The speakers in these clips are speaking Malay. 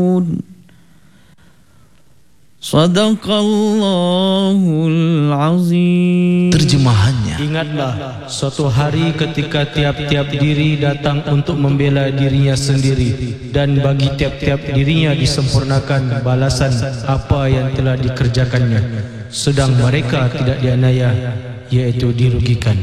Sadaqallahul azim. Terjemahannya, ingatlah suatu hari ketika tiap-tiap diri datang untuk membela dirinya sendiri, dan bagi tiap-tiap dirinya disempurnakan balasan apa yang telah dikerjakannya, sedang mereka tidak dianiaya, yaitu dirugikan.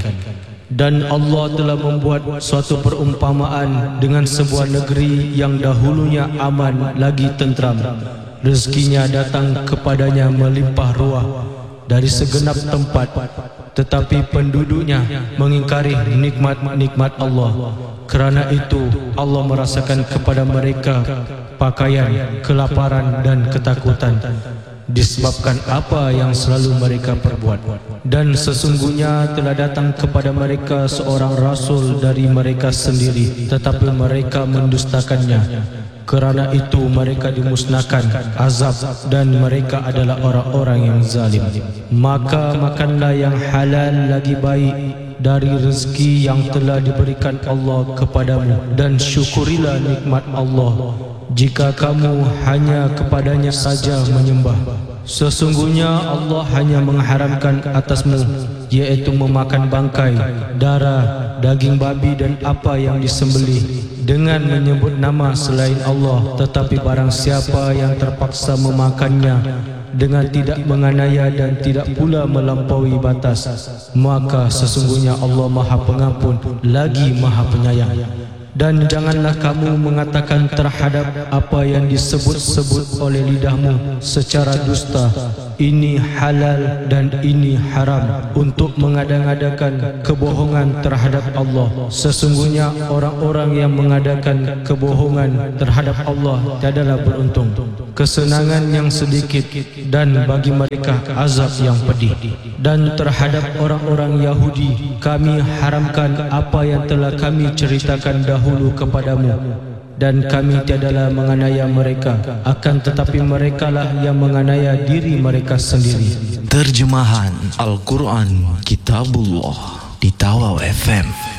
Dan Allah telah membuat suatu perumpamaan dengan sebuah negeri yang dahulunya aman lagi tentram. Rezekinya datang kepadanya melimpah ruah dari segenap tempat, tetapi penduduknya mengingkari nikmat-nikmat Allah. Kerana itu Allah merasakan kepada mereka pakaian, kelaparan dan ketakutan disebabkan apa yang selalu mereka perbuat. Dan sesungguhnya telah datang kepada mereka seorang rasul dari mereka sendiri, tetapi mereka mendustakannya. Kerana itu mereka dimusnahkan azab, dan mereka adalah orang-orang yang zalim. Maka makanlah yang halal lagi baik dari rezeki yang telah diberikan Allah kepadamu, dan syukurilah nikmat Allah jika kamu hanya kepadanya saja menyembah. Sesungguhnya Allah hanya mengharamkan atasmu, yaitu memakan bangkai, darah, daging babi dan apa yang disembelih dengan menyebut nama selain Allah. Tetapi barang siapa yang terpaksa memakannya dengan tidak menganiaya dan tidak pula melampaui batas, maka sesungguhnya Allah Maha Pengampun lagi Maha Penyayang. Dan janganlah kamu mengatakan terhadap apa yang disebut-sebut oleh lidahmu secara dusta, ini halal dan ini haram, untuk mengada-ngadakan kebohongan terhadap Allah. Sesungguhnya orang-orang yang mengadakan kebohongan terhadap Allah tiadalah beruntung. Kesenangan yang sedikit dan bagi mereka azab yang pedih. Dan terhadap orang-orang Yahudi kami haramkan apa yang telah kami ceritakan dahulu kepadamu, dan kami tiadalah menganiaya mereka, akan tetapi merekalah yang menganiaya diri mereka sendiri. terjemahan Al-Quran Kitabullah di Tawau FM.